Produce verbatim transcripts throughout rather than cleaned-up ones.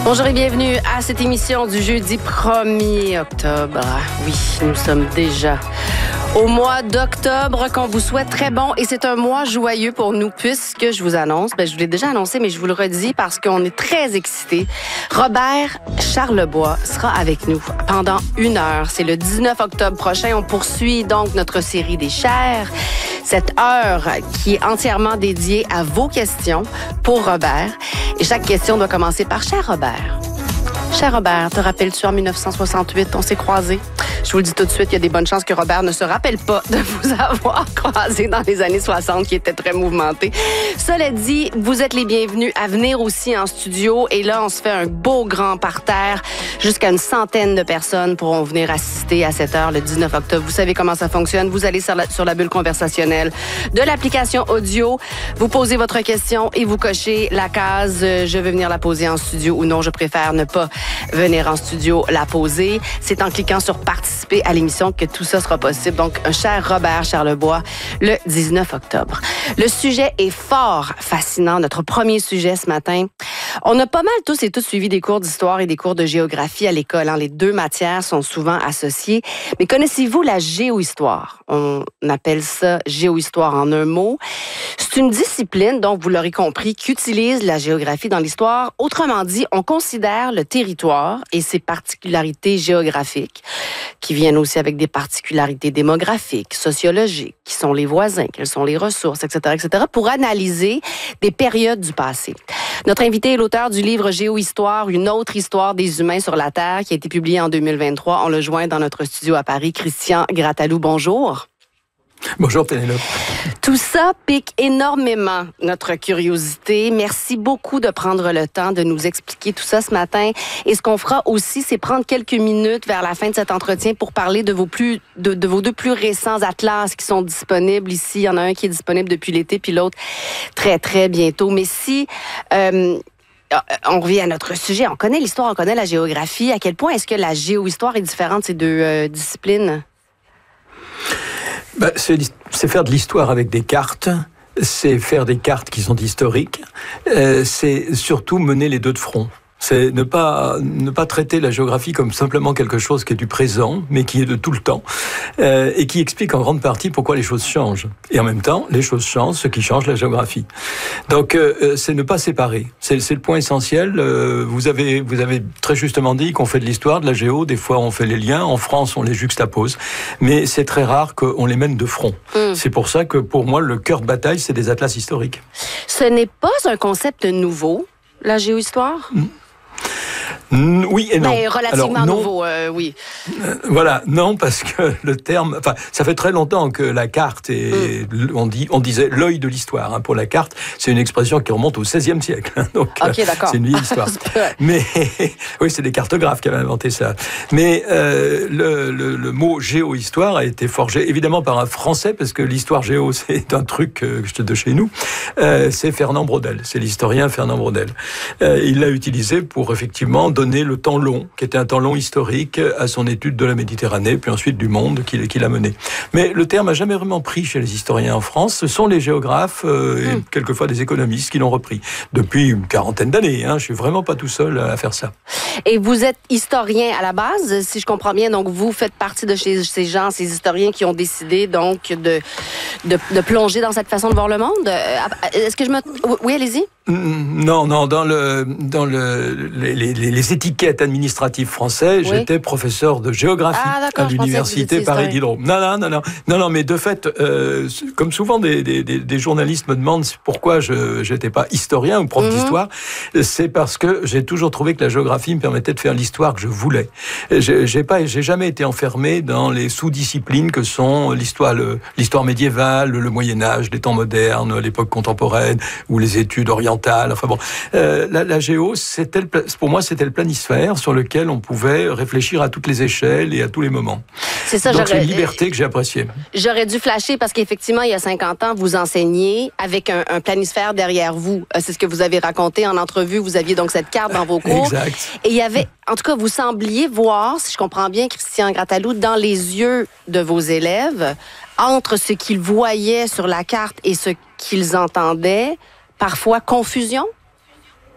Bonjour et bienvenue à cette émission du jeudi premier octobre. Oui, nous sommes déjà au mois d'octobre qu'on vous souhaite très bon et c'est un mois joyeux pour nous puisque je vous annonce, ben je vous l'ai déjà annoncé mais je vous le redis parce qu'on est très excités. Robert Charlebois sera avec nous pendant une heure. C'est le dix-neuf octobre prochain. On poursuit donc notre série des chers. Cette heure qui est entièrement dédiée à vos questions pour Robert. Et chaque question doit commencer par « Cher Robert ». Cher Robert, te rappelles-tu en mille neuf cent soixante-huit, on s'est croisés? Je vous le dis tout de suite, il y a des bonnes chances que Robert ne se rappelle pas de vous avoir croisés dans les années soixante, qui étaient très mouvementés. Cela dit, vous êtes les bienvenus à venir aussi en studio. Et là, on se fait un beau grand parterre. Jusqu'à une centaine de personnes pourront venir assister à cette heure le dix-neuf octobre. Vous savez comment ça fonctionne. Vous allez sur la, sur la bulle conversationnelle de l'application audio. Vous posez votre question et vous cochez la case euh, « Je veux venir la poser en studio » ou « Non, je préfère ne pas venir en studio la poser ». C'est en cliquant sur « Participer » à l'émission que tout ça sera possible. Donc, un cher Robert Charlebois, le dix-neuf octobre. Le sujet est fort fascinant. Notre premier sujet ce matin. On a pas mal tous et tous suivi des cours d'histoire et des cours de géographie à l'école. Hein. Les deux matières sont souvent associées. Mais connaissez-vous la géohistoire? On appelle ça géohistoire en un mot. C'est une discipline, donc vous l'aurez compris, qui utilise la géographie dans l'histoire. Autrement dit, on considère le territoire et ses particularités géographiques, qui viennent aussi avec des particularités démographiques, sociologiques, qui sont les voisins, quelles sont les ressources, et cetera, et cetera, pour analyser des périodes du passé. Notre invité est l'auteur du livre Géohistoire, une autre histoire des humains sur la Terre, qui a été publié en deux mille vingt-trois. On le joint dans notre studio à Paris. Christian Grattalou, bonjour. Bonjour Pénélope. Tout ça pique énormément notre curiosité. Merci beaucoup de prendre le temps de nous expliquer tout ça ce matin. Et ce qu'on fera aussi, c'est prendre quelques minutes vers la fin de cet entretien pour parler de vos plus, de, de vos deux plus récents atlas qui sont disponibles ici. Il y en a un qui est disponible depuis l'été, puis l'autre très, très bientôt. Mais si... Euh, on revient à notre sujet. On connaît l'histoire, on connaît la géographie. À quel point est-ce que la géohistoire est différente de ces deux euh, disciplines? Ben, c'est, c'est faire de l'histoire avec des cartes, c'est faire des cartes qui sont historiques, euh, c'est surtout mener les deux de front. C'est ne pas ne pas traiter la géographie comme simplement quelque chose qui est du présent, mais qui est de tout le temps, euh, et qui explique en grande partie pourquoi les choses changent. Et en même temps, les choses changent, ce qui change la géographie. Donc, euh, c'est ne pas séparer. C'est, c'est le point essentiel. Euh, vous avez vous avez très justement dit qu'on fait de l'histoire, de la géo. Des fois, on fait les liens. En France, on les juxtapose, mais c'est très rare qu'on les mène de front. Mm. C'est pour ça que, pour moi, le cœur de bataille, c'est des atlas historiques. Ce n'est pas un concept nouveau, la géohistoire. Mm. Oui et non. Mais relativement Alors, non, nouveau, euh, oui. Euh, voilà, non, parce que le terme... Enfin, ça fait très longtemps que la carte est... Mm. On, dit, on disait l'œil de l'histoire. Hein, pour la carte, c'est une expression qui remonte au seizième siècle. Donc, OK, d'accord. C'est une vieille histoire. Mais, oui, c'est des cartographes qui avaient inventé ça. Mais euh, le, le, le mot géohistoire a été forgé, évidemment, par un Français, parce que l'histoire géo, c'est un truc euh, de chez nous. Euh, c'est Fernand Braudel. C'est l'historien Fernand Braudel. Euh, il l'a utilisé pour, effectivement, donner le temps long, qui était un temps long historique, à son étude de la Méditerranée, puis ensuite du monde qu'il, qu'il a mené. Mais le terme n'a jamais vraiment pris chez les historiens en France. Ce sont les géographes euh, et mmh. quelquefois des économistes qui l'ont repris. Depuis une quarantaine d'années, hein, je suis vraiment pas tout seul à faire ça. Et vous êtes historien à la base, si je comprends bien, donc vous faites partie de chez, ces gens, ces historiens qui ont décidé donc de, de, de plonger dans cette façon de voir le monde. Est-ce que je me... Oui, allez-y. Non, non, dans le dans le les, les, les étiquettes administratives françaises, oui. j'étais professeur de géographie ah, à l'université Paris Diderot. Non, non, non, non, non, non, mais de fait, euh, comme souvent des, des, des journalistes me demandent pourquoi je j'étais pas historien ou prof mm-hmm. d'histoire, c'est parce que j'ai toujours trouvé que la géographie me permettait de faire l'histoire que je voulais. J'ai, j'ai pas, j'ai jamais été enfermé dans les sous-disciplines que sont l'histoire, le, l'histoire médiévale, le Moyen Âge, les temps modernes, l'époque contemporaine ou les études orientales. Enfin bon, euh, la, la géo, c'était le, pour moi, c'était le planisphère sur lequel on pouvait réfléchir à toutes les échelles et à tous les moments. C'est ça, donc c'est une liberté que j'ai appréciée. J'aurais dû flasher parce qu'effectivement, il y a cinquante ans, vous enseignez avec un, un planisphère derrière vous. C'est ce que vous avez raconté en entrevue. Vous aviez donc cette carte dans vos cours. Exact. Et il y avait, en tout cas, vous sembliez voir, si je comprends bien, Christian Grattalou, dans les yeux de vos élèves, entre ce qu'ils voyaient sur la carte et ce qu'ils entendaient, parfois confusion?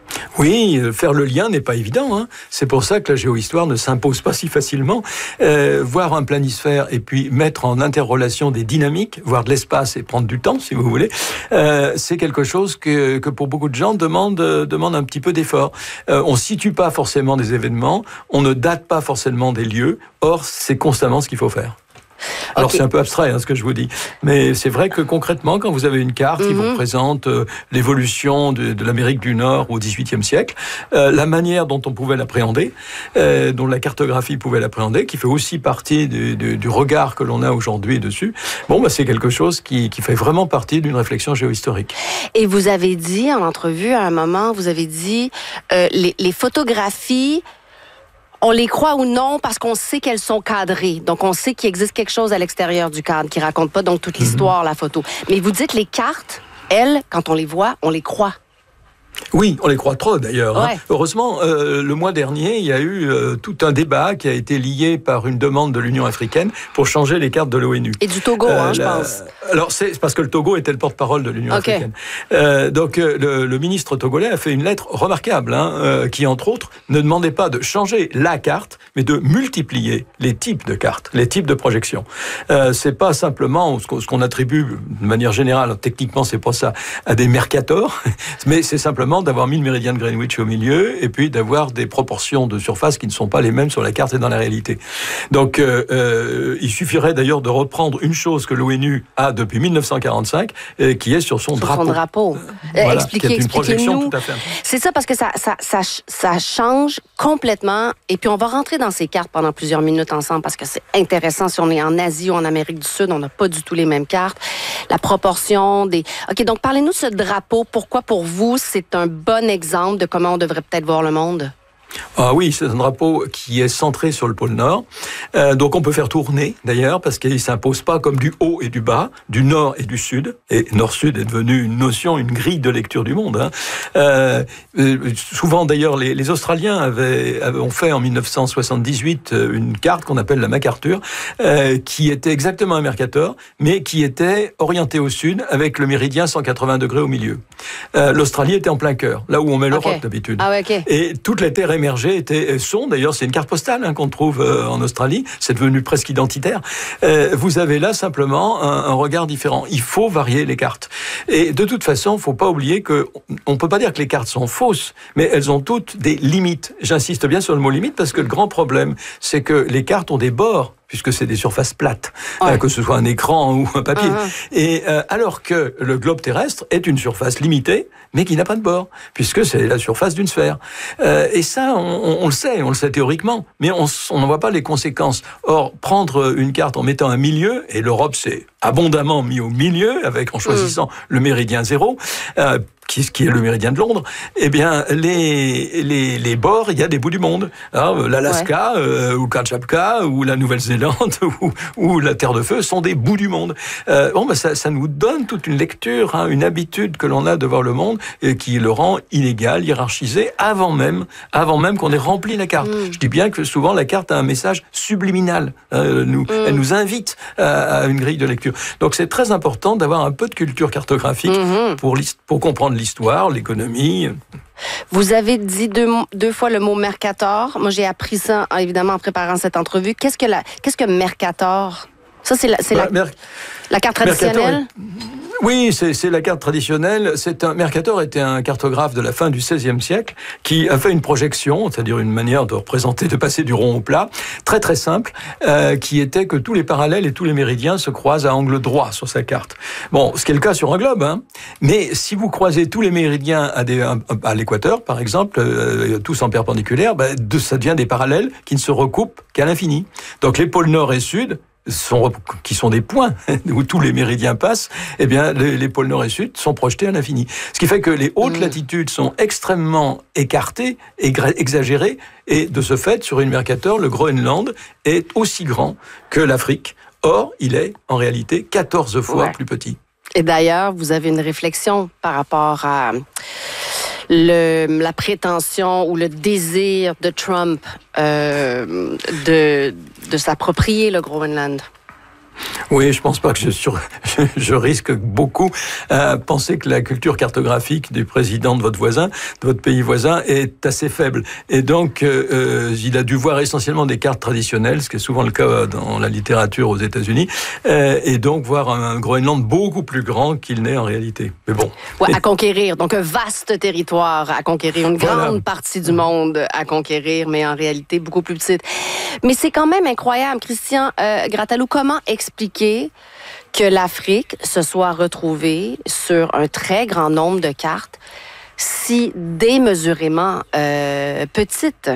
Oui, faire le lien n'est pas évident. Hein. C'est pour ça que la géohistoire ne s'impose pas si facilement. Euh, voir un planisphère et puis mettre en interrelation des dynamiques, voir de l'espace et prendre du temps, si vous voulez, euh, c'est quelque chose que, que pour beaucoup de gens demande, euh, demande un petit peu d'effort. Euh, on ne situe pas forcément des événements, on ne date pas forcément des lieux. Or, c'est constamment ce qu'il faut faire. Alors okay. C'est un peu abstrait hein, ce que je vous dis, mais c'est vrai que concrètement, quand vous avez une carte mm-hmm. qui vous présente euh, l'évolution de, de l'Amérique du Nord au dix-huitième siècle, euh, la manière dont on pouvait l'appréhender, euh, dont la cartographie pouvait l'appréhender, qui fait aussi partie du, du, du regard que l'on a aujourd'hui dessus, bon, bah, c'est quelque chose qui, qui fait vraiment partie d'une réflexion géohistorique. Et vous avez dit en entrevue à un moment, vous avez dit euh, les, les photographies, on les croit ou non parce qu'on sait qu'elles sont cadrées. Donc, on sait qu'il existe quelque chose à l'extérieur du cadre qui raconte pas donc toute l'histoire, mm-hmm. la photo. Mais vous dites les cartes, elles, quand on les voit, on les croit. Oui, on les croit trop d'ailleurs. Ouais. Hein. Heureusement, euh, le mois dernier, il y a eu euh, tout un débat qui a été lié par une demande de l'Union africaine pour changer les cartes de l'ONU. Et du Togo, euh, hein, je la... pense. Alors, c'est parce que le Togo était le porte-parole de l'Union okay. africaine. Euh, donc, euh, le, le ministre togolais a fait une lettre remarquable, hein, euh, qui, entre autres, ne demandait pas de changer la carte, mais de multiplier les types de cartes, les types de projections. Euh, c'est pas simplement ce qu'on attribue, de manière générale, techniquement, c'est pas ça, à des mercators, mais c'est simplement d'avoir mis le méridien de Greenwich au milieu et puis d'avoir des proportions de surface qui ne sont pas les mêmes sur la carte et dans la réalité. Donc, euh, euh, il suffirait d'ailleurs de reprendre une chose que l'ONU a depuis mille neuf cent quarante-cinq, euh, qui est sur son sur drapeau. Son drapeau. Euh, voilà, expliquez, expliquez-nous. Tout à fait. C'est ça, parce que ça, ça, ça, ça change complètement. Et puis, on va rentrer dans ces cartes pendant plusieurs minutes ensemble parce que c'est intéressant. Si on est en Asie ou en Amérique du Sud, on n'a pas du tout les mêmes cartes. La proportion des... OK, donc parlez-nous de ce drapeau. Pourquoi, pour vous, c'est un bon exemple de comment on devrait peut-être voir le monde? Ah oui, c'est un drapeau qui est centré sur le pôle Nord. Euh, donc on peut faire tourner, d'ailleurs, parce qu'il ne s'impose pas comme du haut et du bas, du Nord et du Sud. Et Nord-Sud est devenu une notion, une grille de lecture du monde. Hein. Euh, souvent, d'ailleurs, les, les Australiens avaient, avaient, ont fait en mille neuf cent soixante-dix-huit une carte qu'on appelle la MacArthur, euh, qui était exactement un Mercator, mais qui était orientée au Sud, avec le méridien cent quatre-vingts degrés au milieu. Euh, L'Australie était en plein cœur, là où on met l'Europe okay. d'habitude. Ah ouais, okay. Et toutes les terres émergées étaient, sont, d'ailleurs, c'est une carte postale hein, qu'on trouve euh, en Australie, c'est devenu presque identitaire. Euh, vous avez là simplement un, un regard différent. Il faut varier les cartes. Et de toute façon, il ne faut pas oublier que on ne peut pas dire que les cartes sont fausses, mais elles ont toutes des limites. J'insiste bien sur le mot limite parce que le grand problème, c'est que les cartes ont des bords, puisque c'est des surfaces plates, ouais. euh, que ce soit un écran ou un papier. Uh-huh. Et euh, alors que le globe terrestre est une surface limitée, mais qui n'a pas de bord, puisque c'est la surface d'une sphère. Euh, et ça, on, on, on le sait, on le sait théoriquement, mais on n'en voit pas les conséquences. Or, prendre une carte en mettant un milieu, et l'Europe s'est abondamment mis au milieu, avec en choisissant mmh. le méridien zéro, euh, qui, qui est le méridien de Londres, eh bien, les, les, les bords, il y a des bouts du monde. L'Alaska, ouais. euh, ou Kamchatka, ou la Nouvelle-Zélande, ou, ou la Terre de Feu sont des bouts du monde. Euh, bon, ben, ça, ça nous donne toute une lecture, hein, une habitude que l'on a de voir le monde, et qui le rend inégal, hiérarchisé, avant même, avant même qu'on ait rempli la carte. Mm. Je dis bien que souvent, la carte a un message subliminal. Euh, nous, mm. Elle nous invite à, à une grille de lecture. Donc, c'est très important d'avoir un peu de culture cartographique mm-hmm. pour, pour comprendre l'histoire, l'économie. Vous avez dit deux, deux fois le mot Mercator. Moi, j'ai appris ça, évidemment, en préparant cette entrevue. Qu'est-ce que, la, qu'est-ce que Mercator? Ça, c'est la, c'est bah, la, Mer... la carte traditionnelle? Mercator, oui, c'est, c'est la carte traditionnelle. C'est un, Mercator était un cartographe de la fin du seizième siècle qui a fait une projection, c'est-à-dire une manière de représenter, de passer du rond au plat, très très simple, euh, qui était que tous les parallèles et tous les méridiens se croisent à angle droit sur sa carte. Bon, ce qui est le cas sur un globe, hein. Mais si vous croisez tous les méridiens à, des, à l'équateur, par exemple, euh, tous en perpendiculaire, ben, de, ça devient des parallèles qui ne se recoupent qu'à l'infini. Donc les pôles nord et sud, Sont, qui sont des points où tous les méridiens passent, eh bien, les, les pôles nord et sud sont projetés à l'infini. Ce qui fait que les hautes mmh. latitudes sont extrêmement écartées, exagérées, et de ce fait, sur une Mercator, le Groenland est aussi grand que l'Afrique. Or, il est, en réalité, quatorze fois ouais. plus petit. Et d'ailleurs, vous avez une réflexion par rapport à Le, la prétention ou le désir de Trump euh, de, de s'approprier le Groenland? Oui, je pense pas que je, sur, je, je risque beaucoup à penser que la culture cartographique du président de votre voisin, de votre pays voisin, est assez faible. Et donc, euh, il a dû voir essentiellement des cartes traditionnelles, ce qui est souvent le cas dans la littérature aux États-Unis, euh, et donc voir un Groenland beaucoup plus grand qu'il n'est en réalité. Mais bon. Ouais, à conquérir. Donc, un vaste territoire à conquérir, une grande voilà. partie du monde à conquérir, mais en réalité beaucoup plus petite. Mais c'est quand même incroyable, Christian euh, Grattalou, comment expliquer que l'Afrique se soit retrouvée sur un très grand nombre de cartes si démesurément euh, petite?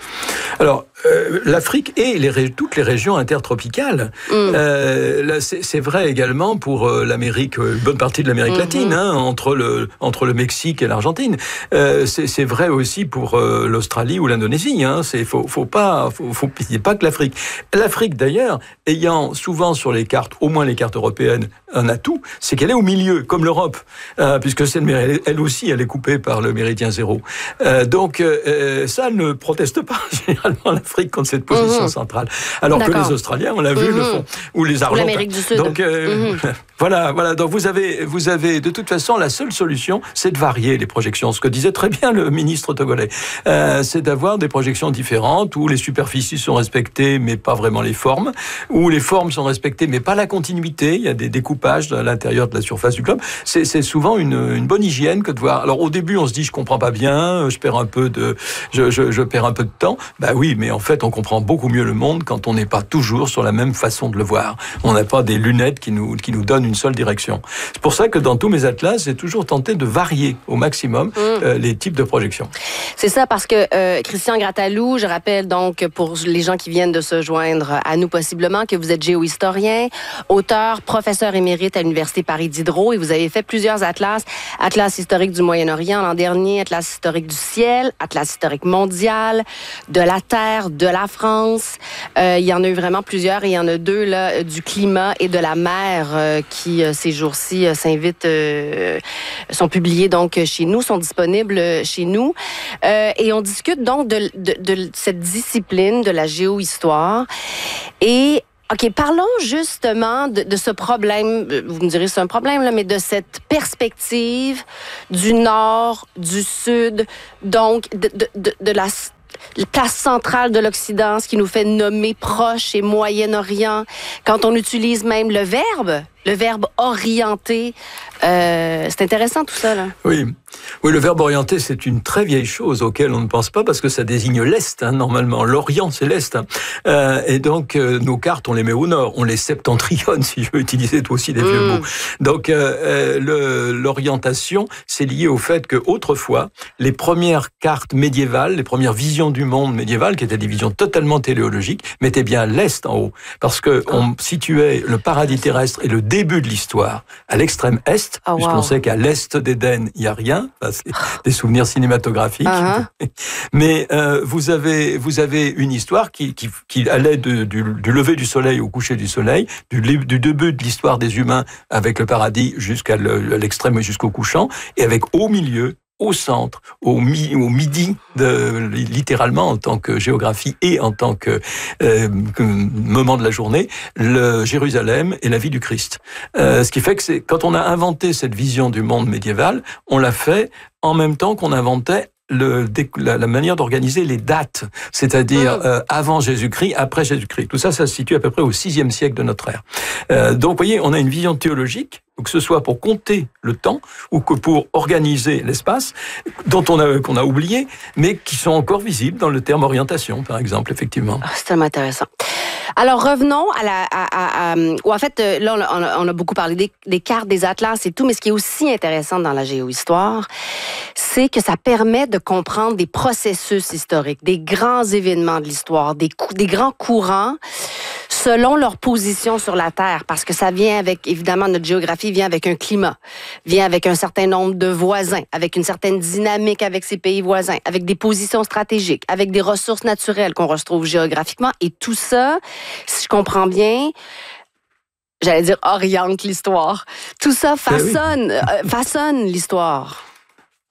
Alors, euh, l'Afrique et les, toutes les régions intertropicales, mm. euh, là, c'est, c'est vrai également pour euh, l'Amérique, une bonne partie de l'Amérique mm-hmm. latine, hein, entre le entre le Mexique et l'Argentine. Euh, c'est, c'est vrai aussi pour euh, l'Australie ou l'Indonésie. Hein, c'est faut faut pas faut, faut pas que l'Afrique. L'Afrique d'ailleurs, ayant souvent sur les cartes, au moins les cartes européennes, un atout, c'est qu'elle est au milieu, comme l'Europe, euh, puisque c'est elle, elle aussi elle est coupée par le méridien zéro. Euh, donc euh, ça ne proteste pas généralement l'Afrique contre cette position mmh. centrale. Alors D'accord. que les Australiens, on l'a vu, mmh. le font, ou les Argentins. Ou l'Amérique du Sud. Donc euh, mmh. voilà, voilà. Donc vous avez, vous avez de toute façon la seule solution, c'est de varier les projections. Ce que disait très bien le ministre togolais, euh, c'est d'avoir des projections différentes où les superficies sont respectées, mais pas vraiment les formes, où les formes sont respectées, mais pas la continuité. Il y a des découpages à l'intérieur de la surface du globe. C'est, c'est souvent une, une bonne hygiène que de voir. Alors au début, on se dit je comprends pas bien, je perds un peu de, je, je, je perds un peu de temps. Bah oui, mais en fait, on comprend beaucoup mieux le monde quand on n'est pas toujours sur la même façon de le voir. On n'a pas des lunettes qui nous qui nous donnent une seule direction. C'est pour ça que dans tous mes atlas, j'ai toujours tenté de varier au maximum mmh. euh, les types de projections. C'est ça, parce que euh, Christian Grattalou, je rappelle donc pour les gens qui viennent de se joindre à nous possiblement que vous êtes géohistorien, auteur, professeur émérite à l'Université Paris Diderot, et vous avez fait plusieurs atlas, atlas historique du Moyen-Orient l'an dernier, atlas historique du ciel, atlas historique mondial, de la Terre, de la France. Euh, il y en a eu vraiment plusieurs, et il y en a deux là, du climat et de la mer euh, qui, euh, ces jours-ci, euh, s'invitent, euh, sont publiés donc chez nous, sont disponibles chez nous. Euh, et on discute donc de, de, de cette discipline de la géohistoire. Et OK, parlons justement de, de ce problème, vous me direz c'est un problème, là, mais de cette perspective du nord, du sud, donc de, de, de, de la place centrale de l'Occident, ce qui nous fait nommer Proche et Moyen-Orient. Quand on utilise même le verbe, le verbe orienter, euh, c'est intéressant tout ça, là. Oui. Oui, le verbe orienter, c'est une très vieille chose auquel on ne pense pas parce que ça désigne l'Est, hein, normalement. L'Orient, c'est l'Est. Hein. Euh, et donc, euh, nos cartes, on les met au nord. On les septentrionne, si je veux utiliser toi aussi des vieux mmh. mots. Donc, euh, le, l'orientation, c'est lié au fait que autrefois, les premières cartes médiévales, les premières visions du monde médiéval, qui étaient des visions totalement téléologiques, mettaient bien l'Est en haut. Parce que oh. on situait le paradis terrestre et le début de l'histoire à l'extrême Est, oh, puisqu'on wow. sait qu'à l'Est d'Éden, il n'y a rien. Enfin, c'est des souvenirs cinématographiques. Uh-huh. Mais euh, vous avez vous avez une histoire qui qui, qui allait de, du, du lever du soleil au coucher du soleil, du, du début de l'histoire des humains avec le paradis jusqu'à le, l'extrême et jusqu'au couchant, et avec au milieu, au centre, au, mi, au midi, de, littéralement en tant que géographie et en tant que, euh, que moment de la journée, le Jérusalem et la vie du Christ. Euh, ce qui fait que c'est quand on a inventé cette vision du monde médiéval, on l'a fait en même temps qu'on inventait Le, la, la manière d'organiser les dates, c'est-à-dire mmh. euh, avant Jésus-Christ, après Jésus-Christ. Tout ça, ça se situe à peu près au sixième siècle de notre ère. Euh, donc, vous voyez, on a une vision théologique, que ce soit pour compter le temps ou que pour organiser l'espace, dont on a qu'on a oublié, mais qui sont encore visibles dans le terme orientation, par exemple, effectivement. Oh, c'est tellement intéressant. Alors, revenons à la... À, à, à, ou en fait, là, on a, on a beaucoup parlé des, des cartes, des atlas et tout, mais ce qui est aussi intéressant dans la géohistoire, c'est que ça permet de comprendre des processus historiques, des grands événements de l'histoire, des, des grands courants, selon leur position sur la Terre, parce que ça vient avec, évidemment, notre géographie vient avec un climat, vient avec un certain nombre de voisins, avec une certaine dynamique avec ces pays voisins, avec des positions stratégiques, avec des ressources naturelles qu'on retrouve géographiquement, et tout ça, si je comprends bien, j'allais dire oriente l'histoire. Tout ça façonne, oui. euh, façonne l'histoire.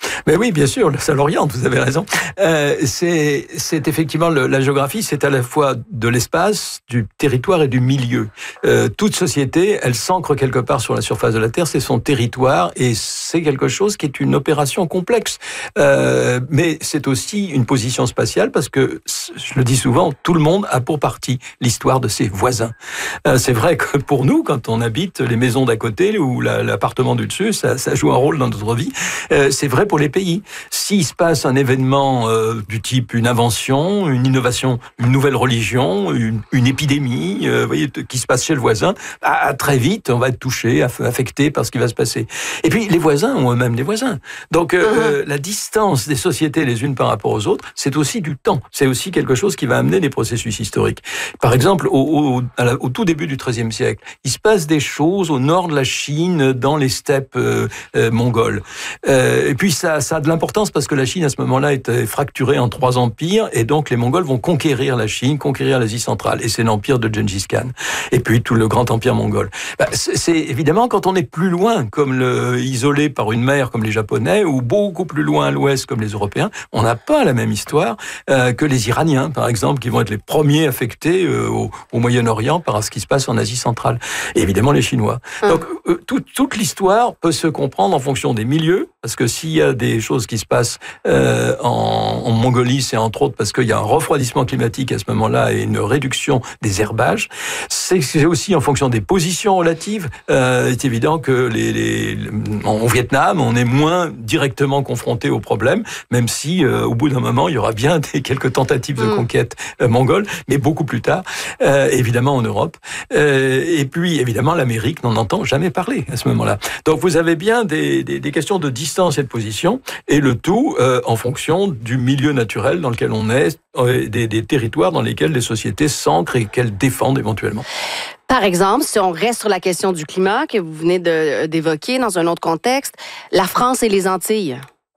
Mais oui, bien sûr, ça l'oriente, vous avez raison. Euh, c'est, c'est effectivement le, la géographie, c'est à la fois de l'espace, du territoire et du milieu. Euh, toute société, elle s'ancre quelque part sur la surface de la Terre, c'est son territoire, et c'est quelque chose qui est une opération complexe. Euh, mais c'est aussi une position spatiale, parce que, je le dis souvent, tout le monde a pour partie l'histoire de ses voisins. Euh, c'est vrai que pour nous, quand on habite les maisons d'à côté ou la, l'appartement du dessus, ça, ça joue un rôle dans notre vie. Euh, c'est vrai pour les pays. S'il se passe un événement euh, du type une invention, une innovation, une nouvelle religion, une, une épidémie, euh, vous voyez, qui se passe chez le voisin, ah, très vite, on va être touché, affecté par ce qui va se passer. Et puis, les voisins ont eux-mêmes des voisins. Donc, euh, uh-huh. la distance des sociétés les unes par rapport aux autres, c'est aussi du temps. C'est aussi quelque chose qui va amener des processus historiques. Par exemple, au, au, à la, au tout début du treizième siècle, il se passe des choses au nord de la Chine, dans les steppes euh, euh, mongoles. Euh, et puis, ça, ça a de l'importance parce que la Chine, à ce moment-là, était fracturée en trois empires, et donc les Mongols vont conquérir la Chine, conquérir l'Asie centrale, et c'est l'empire de Gengis Khan, et puis tout le grand empire mongol. Bah, c'est, c'est évidemment quand on est plus loin, comme le, isolé par une mer comme les Japonais, ou beaucoup plus loin à l'ouest comme les Européens, on n'a pas la même histoire euh, que les Iraniens, par exemple, qui vont être les premiers affectés euh, au, au Moyen-Orient par ce qui se passe en Asie centrale, et évidemment les Chinois. Hum. Donc euh, tout, toute l'histoire peut se comprendre en fonction des milieux, parce que s'il y a des choses qui se passent euh, en, en Mongolie, c'est entre autres parce qu'il y a un refroidissement climatique à ce moment-là et une réduction des herbages. C'est, c'est aussi en fonction des positions relatives. Euh, c'est évident que les, les, en Vietnam, on est moins directement confronté au problème, même si euh, au bout d'un moment, il y aura bien des, quelques tentatives de conquête euh, mongole, mais beaucoup plus tard, euh, évidemment en Europe. Euh, et puis, évidemment, l'Amérique n'en entend jamais parler à ce moment-là. Donc, vous avez bien des, des, des questions de distance et de position, et le tout euh, en fonction du milieu naturel dans lequel on est, euh, des, des territoires dans lesquels les sociétés s'ancrent et qu'elles défendent éventuellement. Par exemple, si on reste sur la question du climat que vous venez de, d'évoquer dans un autre contexte, la France et les Antilles.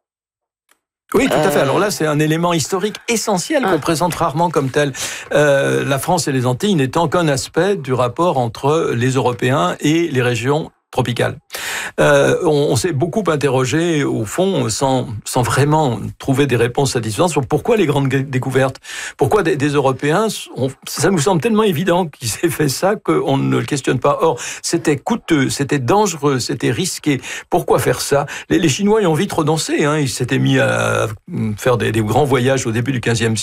Oui, tout à fait. Alors là, c'est un élément historique essentiel qu'on ah. présente rarement comme tel. Euh, la France et les Antilles n'étant qu'un aspect du rapport entre les Européens et les régions tropicales. Euh, on, on s'est beaucoup interrogé, au fond, sans, sans vraiment trouver des réponses satisfaisantes sur pourquoi les grandes découvertes, pourquoi des, des Européens, on, ça nous semble tellement évident qu'ils aient fait ça qu'on ne le questionne pas. Or, c'était coûteux, c'était dangereux, c'était risqué. Pourquoi faire ça ? les, les Chinois y ont vite renoncé, hein. Ils s'étaient mis à faire des, des grands voyages au début du quinzième siècle.